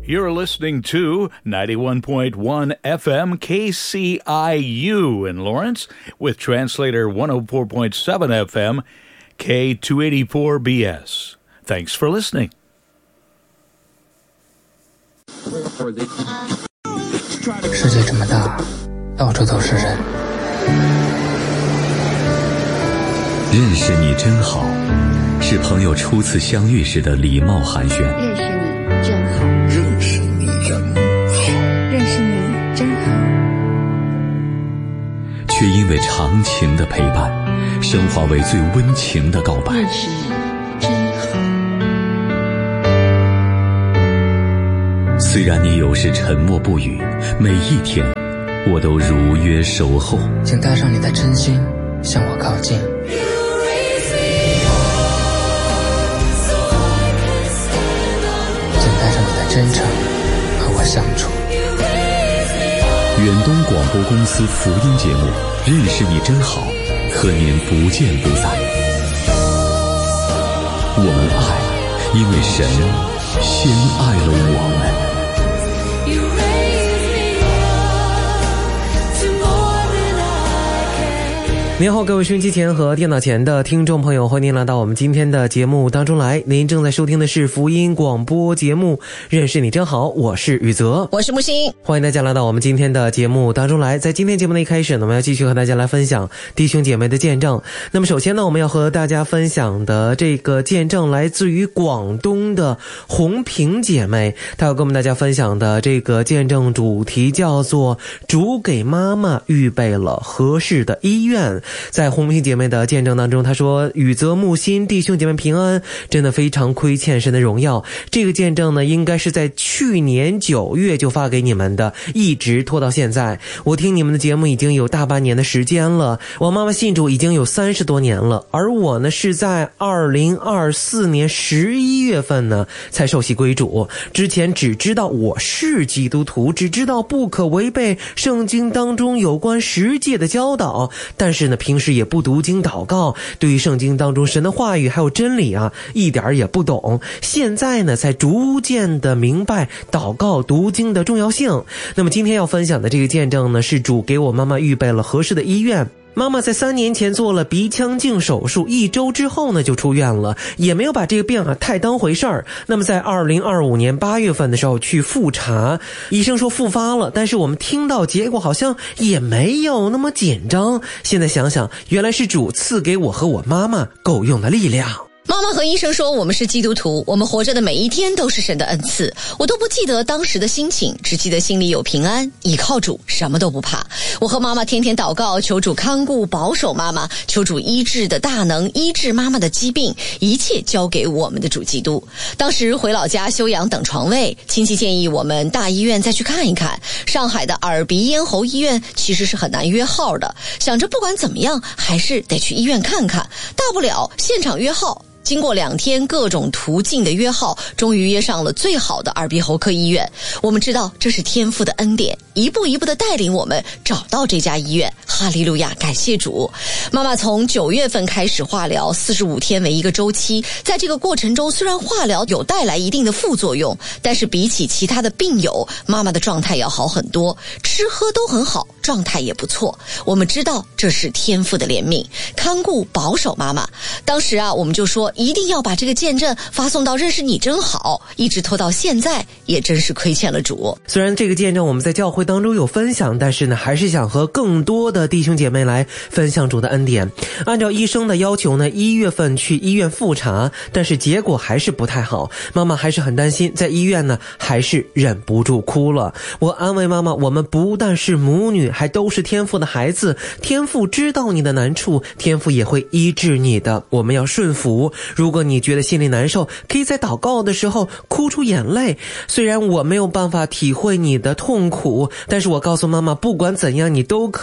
You're listening to 91.1 FM KCIU in Lawrence with translator 104.7 FM K284BS. Thanks for listening. 世界这么大，到处都是人。 认识你真好，是朋友初次相遇时的礼貌寒暄。 认识你真好， 认识你真好， 认识你真好。 却因为长情的陪伴，升华为最温情的告白。 认识你真好。 虽然你有时沉默不语，每一天我都如约守候。 请带上你的真心向我靠近。请带上你的真诚和我相处。 远东广播公司福音节目《认识你真好》，和您不见不散。我们爱，因为神先爱了我们。 您好，各位收音机前和电脑前的听众朋友，欢迎您来到我们今天的节目当中来。您正在收听的是福音广播节目《认识你真好》，我是宇泽， 我是木星， 欢迎大家来到我们今天的节目当中来。在今天节目的一开始呢，我们要继续和大家来分享弟兄姐妹的见证。那么首先呢，我们要和大家分享的这个见证来自于广东的红萍姐妹，她要跟我们大家分享的这个见证主题叫做主给妈妈预备了合适的医院。在红萍姐妹的见证当中，她说宇泽木心弟兄姐妹平安，真的非常亏欠神的荣耀。这个见证呢，应该是在去年9月就发给你们的，一直拖到现在。我听你们的节目已经有大半年的时间了，我妈妈信主已经有30多年了，而我呢是在2024年11月份呢才受洗归主。之前只知道我是基督徒，只知道不可违背圣经当中有关十诫的教导，但是呢平时也不读经祷告，对于圣经当中神的话语还有真理啊一点也不懂。现在呢才逐渐的明白祷告读经的重要性。那么今天要分享的这个见证呢，是主给我妈妈预备了合适的医院。妈妈在3年前做了鼻腔镜手术，1周之后呢就出院了，也没有把这个病太当回事儿。那么在2025年8月份的时候去复查，医生说复发了，但是我们听到结果好像也没有那么紧张。现在想想，原来是主赐给我和我妈妈够用的力量。 妈妈和医生说我们是基督徒，我们活着的每一天都是神的恩赐。我都不记得当时的心情，只记得心里有平安，倚靠主，什么都不怕。我和妈妈天天祷告，求主看顾保守妈妈，求主医治的大能医治妈妈的疾病，一切交给我们的主基督。当时回老家休养等床位，亲戚建议我们大医院再去看一看。上海的耳鼻咽喉医院其实是很难约号的，想着不管怎么样还是得去医院看看，大不了现场约号。经过2天各种途径的约号，终于约上了最好的耳鼻喉科医院。我们知道这是天父的恩典，一步一步的带领我们找到这家医院。哈利路亚，感谢主。妈妈从9月份开始化疗，45天为一个周期。在这个过程中，虽然化疗有带来一定的副作用，但是比起其他的病友，妈妈的状态要好很多，吃喝都很好，状态也不错。我们知道这是天父的怜悯，看顾保守妈妈。当时啊，我们就说一定要把这个见证发送到认识你真好，一直拖到现在，也真是亏欠了主。 虽然这个见证我们在教会当中有分享，但是呢还是想和更多的弟兄姐妹来分享主的恩典。按照医生的要求呢，1月份去医院复查，但是结果还是不太好，妈妈还是很担心，在医院呢还是忍不住哭了。我安慰妈妈，我们不但是母女，还都是天父的孩子，天父知道你的难处，天父也会医治你的，我们要顺服。如果你觉得心里难受，可以在祷告的时候哭出眼泪。虽然我没有办法体会你的痛苦，但是我告诉妈妈，不管怎样，你都可以把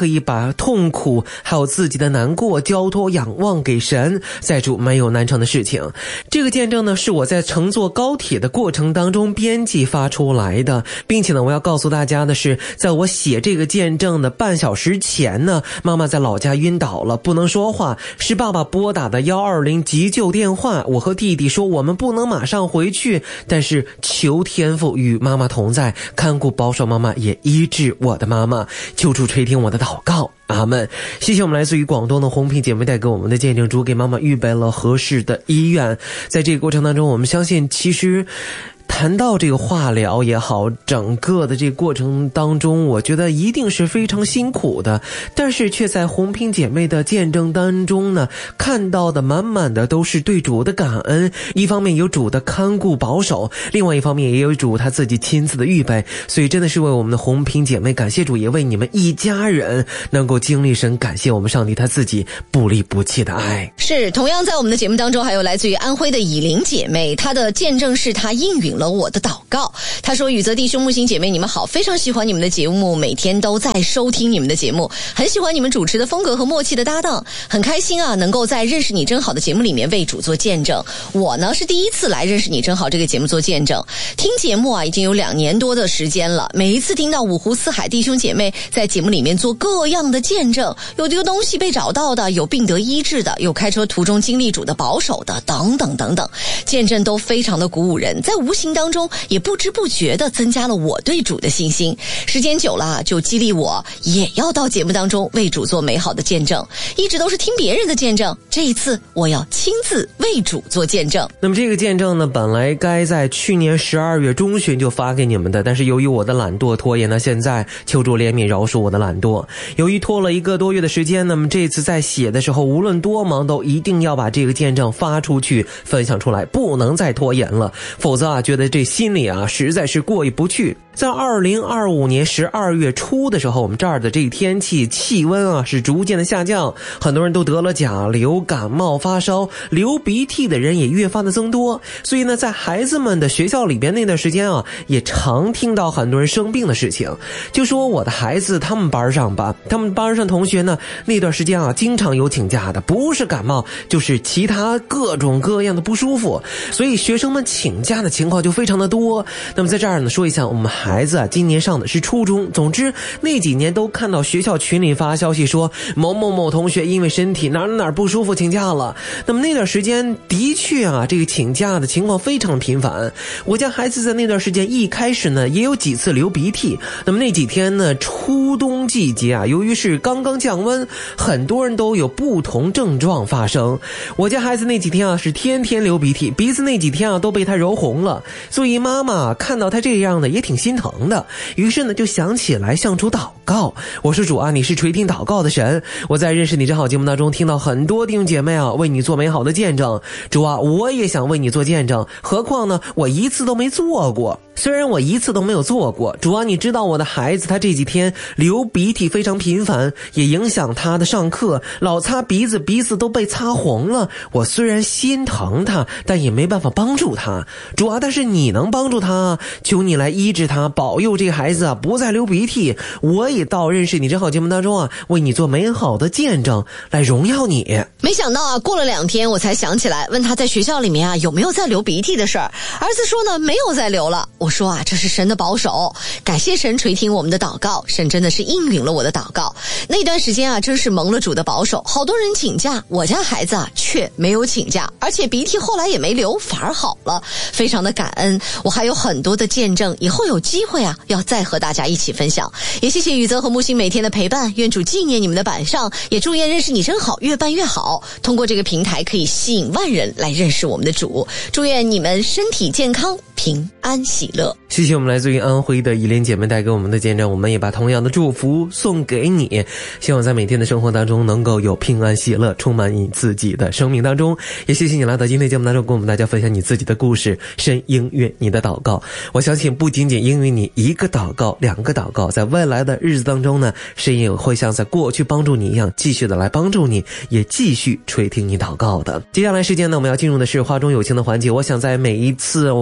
把痛苦还有自己的难过交托仰望给神，在主没有难成的事情。这个见证呢，是我在乘坐高铁的过程当中编辑发出来的，并且呢，我要告诉大家的是，在我写这个见证的半小时前呢，妈妈在老家晕倒了，不能说话，是爸爸拨打的120急救电话。我和弟弟说我们不能马上回去，但是求天父与妈妈同在，看顾保守妈妈，也医治我的妈妈，求主垂听我的祷告，阿们。谢谢我们来自于广东的红萍姐妹带给我们的见证，主给妈妈预备了合适的医院。在这个过程当中，我们相信其实谈到这个化疗也好，整个的这个过程当中，我觉得一定是非常辛苦的，但是却在红萍姐妹的见证当中呢，看到的满满的都是对主的感恩。一方面有主的看顾保守，另外一方面也有主他自己亲自的预备，所以真的是为我们的红萍姐妹感谢主，也为你们一家人能够经历神，感谢我们上帝他自己不离不弃的爱。 是，同样在我们的节目当中还有来自于安徽的以琳姐妹，她的见证是她应允了我的祷告。她说，宇泽弟兄木星姐妹你们好，非常喜欢你们的节目，每天都在收听你们的节目，很喜欢你们主持的风格和默契的搭档，很开心啊，能够在认识你真好的节目里面为主做见证。我呢是第一次来认识你真好这个节目做见证，听节目啊已经有2年多的时间了，每一次听到五湖四海弟兄姐妹在节目里面做各样的见证，有丢东西被找到的，有病得医治的，有开车途中经历主的保守的，等等等等，见证都非常的鼓舞人，在无形当中也不知不觉地增加了我对主的信心。时间久了就激励我也要到节目当中为主做美好的见证，一直都是听别人的见证，这一次我要亲自为主做见证。 那么这个见证呢，本来该在去年12月中旬就发给你们的，但是由于我的懒惰拖延呢，现在求主怜悯饶恕我的懒惰。由于拖了1个多月的时间，那么这次在写的时候无论多忙都一定要把这个见证发出去分享出来，不能再拖延了，否则啊觉得这心里啊实在是过意不去。在2025年12月初的时候，我们这儿的这个天气温啊是逐渐的下降，很多人都得了甲流、感冒、发烧，流鼻涕的人也越发的增多。所以呢，在孩子们的学校里边那段时间啊，也常听到很多人生病的事情。就说我的孩子他们班上同学呢，那段时间啊经常有请假的，不是感冒就是其他各种各样的不舒服，所以学生们请假的情况就非常的多。那么在这儿呢说一下，我们孩子啊今年上的是初中，总之那几年都看到学校群里发消息说某某某同学因为身体哪儿不舒服请假了。那么那段时间的确啊这个请假的情况非常频繁，我家孩子在那段时间一开始呢也有几次流鼻涕。那么那几天呢初冬季节啊，由于是刚刚降温，很多人都有不同症状发生。我家孩子那几天啊是天天流鼻涕，鼻子那几天啊都被他揉红了，所以妈妈看到他这样的也挺心疼的，于是呢就想起来向主祷告。我说主啊，你是垂听祷告的神，我在认识你真好节目当中听到很多弟兄姐妹啊为你做美好的见证，主啊我也想为你做见证，何况呢我一次都没做过。虽然我一次都没有做过，主啊你知道我的孩子他这几天流鼻涕非常频繁，也影响他的上课，老擦鼻子，鼻子都被擦红了。我虽然心疼他，但也没办法帮助他。主啊但是你能帮助他，求你来医治他，保佑这个孩子啊不再流鼻涕。我也到认识你真好节目当中啊为你做美好的见证，来荣耀你。 没想到啊过了2天我才想起来问他在学校里面啊有没有在流鼻涕的事儿，儿子说呢没有再流了。我说啊这是神的保守，感谢神垂听我们的祷告，神真的是应允了我的祷告。那段时间啊真是蒙了主的保守，好多人请假，我家孩子啊却没有请假，而且鼻涕后来也没流，反而好了，非常的感恩。我还有很多的见证，以后有机会啊要再和大家一起分享。也谢谢宇泽和木星每天的陪伴，愿主纪念你们的板上，也祝愿认识你真好越办越好，通过这个平台可以吸引万人来认识我们的主，祝愿你们身体健康，平安喜乐。 谢谢我们来自于安徽的以琳姐妹带给我们的见证，我们也把同样的祝福送给你，希望在每天的生活当中能够有平安喜乐充满你自己的生命当中。也谢谢你来到今天节目当中跟我们大家分享你自己的故事，神应允你的祷告。我相信不仅仅应允你1个祷告2个祷告，在未来的日子当中呢，神也会像在过去帮助你一样继续的来帮助你，也继续垂听你祷告的。接下来时间呢，我们要进入的是话中有情的环节。我想在每一次我们来到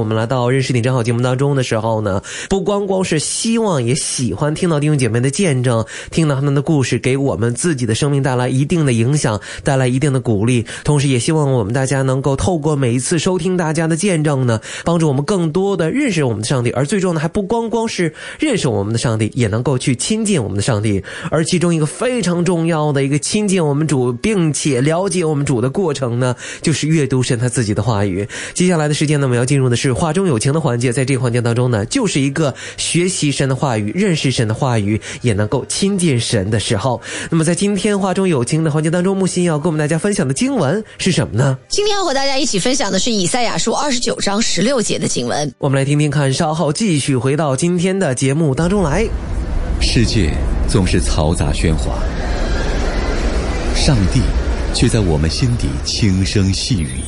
到认识你真好节目当中的时候呢，不光是希望也喜欢听到弟兄姐妹的见证，听到他们的故事，给我们自己的生命带来一定的影响，带来一定的鼓励，同时也希望我们大家能够透过每一次收听大家的见证呢，帮助我们更多的认识我们的上帝，而最终呢还不光是认识我们的上帝，也能够去亲近我们的上帝。而其中一个非常重要的一个亲近我们主并且了解我们主的过程呢，就是阅读神他自己的话语。接下来的时间呢，我们要进入的是话中有情的环节，在这个环节当中呢，就是一个学习神的话语，认识神的话语，也能够亲近神的时候。那么在今天话中有情的环节当中，木心要跟我们大家分享的经文是什么呢？ 今天要和大家一起分享的是以赛亚书29章16节的经文。 我们来听听看，稍后继续回到今天的节目当中来。 世界总是嘈杂喧哗，上帝却在我们心底轻声细语。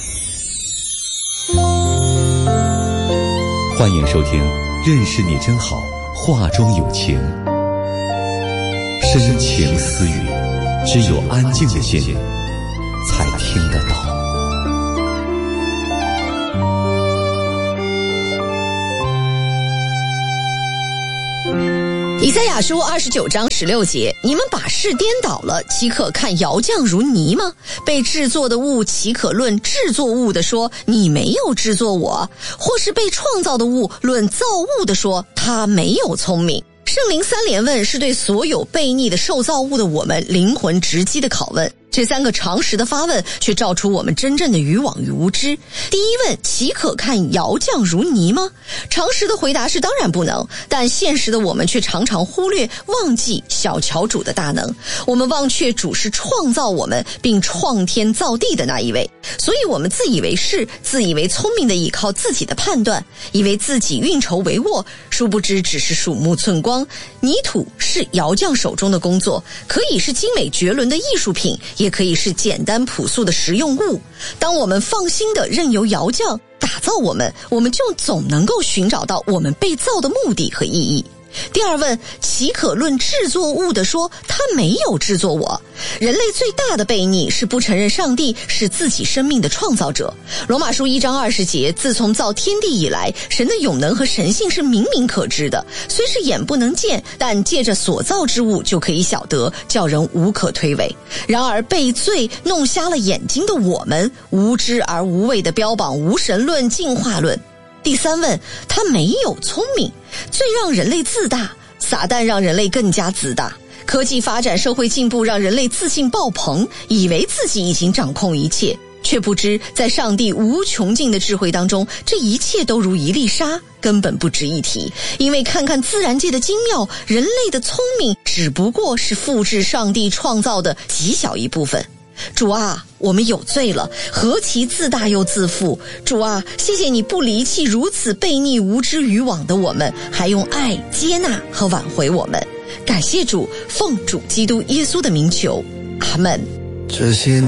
欢迎收听认识你真好，话中有情，深情私语，只有安静的心才听得到。 以赛亚书29章16节，你们把事颠倒了，岂可看窑匠如泥吗？被制作的物岂可论制作物的说，你没有制作我？或是被创造的物论造物的说，他没有聪明？圣灵三连问是对所有悖逆的受造物的我们灵魂直击的拷问。这三个常识的发问却照出我们真正的愚妄与无知。第一问，岂可看窑匠如泥吗？常识的回答是当然不能，但现实的我们却常常忽略忘记小瞧主的大能。我们忘却主是创造我们并创天造地的那一位，所以我们自以为是，自以为聪明的依靠自己的判断，以为自己运筹帷幄，殊不知只是鼠目寸光。泥土是窑匠手中的工作，可以是精美绝伦的艺术品，也可以是简单朴素的实用物。当我们放心地任由窑匠打造我们，我们就总能够寻找到我们被造的目的和意义。第二问，岂可论制作物的说，他没有制作我？人类最大的悖逆是不承认上帝是自己生命的创造者。罗马书1章20节，自从造天地以来，神的永能和神性是明明可知的，虽是眼不能见，但借着所造之物就可以晓得，叫人无可推诿。然而被罪弄瞎了眼睛的我们，无知而无畏地标榜无神论、进化论。第三问，他没有聪明。最让人类自大，撒旦让人类更加自大。科技发展，社会进步让人类自信爆棚，以为自己已经掌控一切，却不知在上帝无穷尽的智慧当中，这一切都如一粒沙，根本不值一提。因为看看自然界的精妙，人类的聪明只不过是复制上帝创造的极小一部分。主啊，我们有罪了，何其自大又自负。主啊，谢谢你不离弃如此悖逆无知愚妄的我们，还用爱接纳和挽回我们。感谢主，奉主基督耶稣的名求，阿们。 这些